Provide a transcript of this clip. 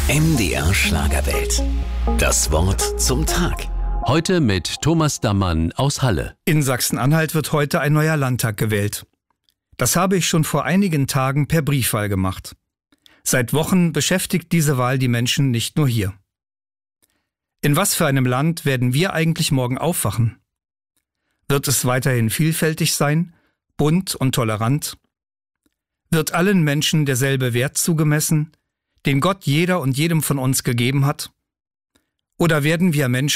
MDR Schlagerwelt. Das Wort zum Tag. Heute mit Thomas Dammann aus Halle. In Sachsen-Anhalt wird heute ein neuer Landtag gewählt. Das habe ich schon vor einigen Tagen per Briefwahl gemacht. Seit Wochen beschäftigt diese Wahl die Menschen nicht nur hier. In was für einem Land werden wir eigentlich morgen aufwachen? Wird es weiterhin vielfältig sein, bunt und tolerant? Wird allen Menschen derselbe Wert zugemessen, den Gott jeder und jedem von uns gegeben hat? Oder werden wir Menschen